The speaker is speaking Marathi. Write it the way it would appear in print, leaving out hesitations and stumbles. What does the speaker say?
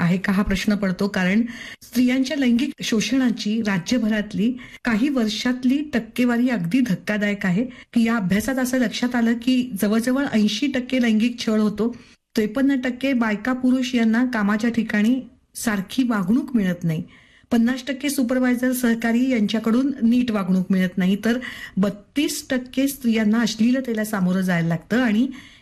आहे का हा प्रश्न पडतो. कारण स्त्रियांच्या लैंगिक शोषणाची राज्यभरातली काही वर्षातली टक्केवारी अगदी धक्कादायक आहे, की या अभ्यासात असं लक्षात आलं की जवळजवळ 80% लैंगिक छळ होतो. 53% बायका पुरुष यांना कामाच्या ठिकाणी सारखी वागणूक मिळत नाही. 50% सुपरवायझर सहकारी यांच्याकडून नीट वागणूक मिळत नाही, तर 32% स्त्रियांना अश्लीलतेला सामोरं जायला लागतं आणि